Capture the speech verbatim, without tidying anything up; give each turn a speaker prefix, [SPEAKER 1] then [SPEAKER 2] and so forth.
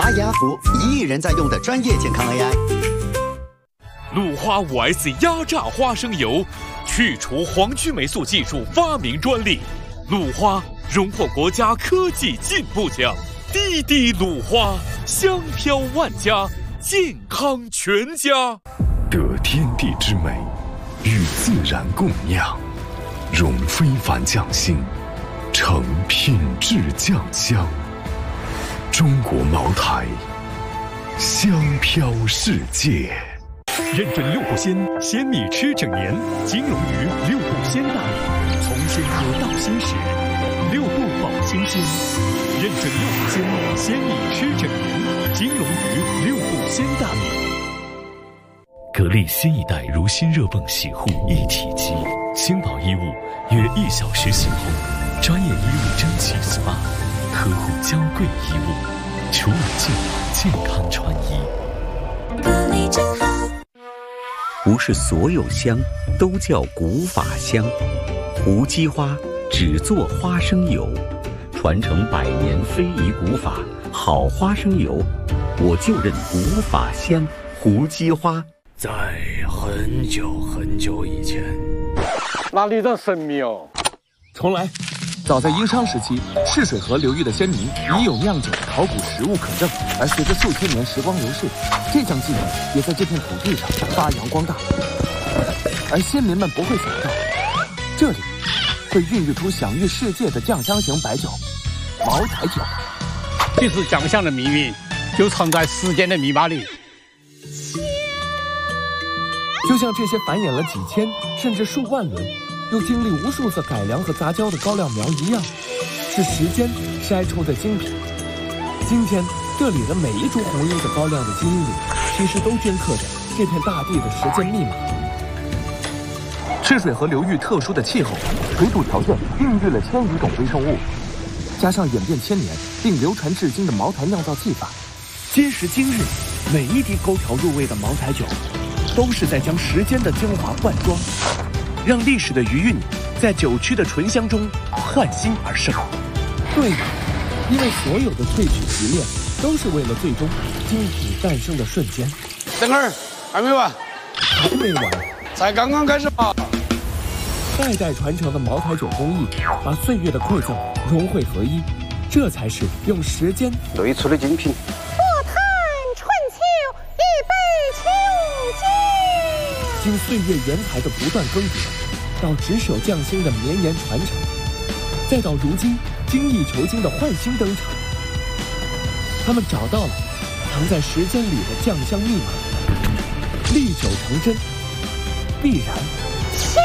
[SPEAKER 1] 玛雅福一亿人在用的专业健康 A I。
[SPEAKER 2] 鲁花 五 S 压榨花生油，去除黄曲霉素技术发明专利。鲁花荣获国家科技进步奖。滴滴鲁花，香飘万家，健康全家。
[SPEAKER 3] 得天地之美，与自然共酿，融非凡匠心，成品质酱香。中国茅台，香飘世界。
[SPEAKER 4] 认准六步鲜，鲜米吃整年。金龙鱼六步鲜大米，从鲜科到鲜食，六步保新鲜。认准六步鲜，鲜米吃整年。金龙鱼六步鲜大米。
[SPEAKER 3] 格力新一代如新热泵洗护一体机，轻薄衣物约一小时洗后，专业衣物蒸汽 S P A， 呵护娇贵衣物，除螨净化健康穿衣。
[SPEAKER 5] 格力真好。
[SPEAKER 6] 不是所有香都叫古法香，胡姬花只做花生油，传承百年非遗古法，好花生油，我就认古法香胡姬花。
[SPEAKER 7] 在很久很久以前，
[SPEAKER 8] 哪里的神庙？
[SPEAKER 9] 重来。早在殷商时期，泗水河流域的先民已有酿酒的考古实物可证，而随着数千年时光流逝，这项技能也在这片土地上发扬光大。而先民们不会想到，这里会孕育出享誉世界的酱香型白酒——茅台酒。
[SPEAKER 8] 其实酱香的秘密就藏在时间的密码里。
[SPEAKER 9] 就像这些繁衍了几千甚至数万轮，又经历无数次改良和杂交的高粱苗一样，是时间筛出的精品。今天这里的每一株红缨子高粱的基因里，其实都镌刻着这片大地的时间密码。泗水河流域特殊的气候、水土条件孕育了千余种微生物，加上演变千年并流传至今的茅台酿造技法，今时今日，每一滴勾调入味的茅台酒，都是在将时间的精华灌装，让历史的余韵在酒曲的醇香中焕新而生。对的，因为所有的萃取提炼都是为了最终精品诞生的瞬间。
[SPEAKER 8] 等会儿还没完，
[SPEAKER 9] 还没完，
[SPEAKER 8] 才刚刚开始吧。
[SPEAKER 9] 代代传承的茅台酒工艺，把岁月的馈赠融汇合一，这才是用时间
[SPEAKER 8] 兑出的精品。
[SPEAKER 5] 莫叹春秋，一杯秋鸡。
[SPEAKER 9] 经岁月原材的不断更迭，到执手匠心的绵延传承，再到如今精益求精的焕新登场，他们找到了藏在时间里的酱香密码，历久成真，必然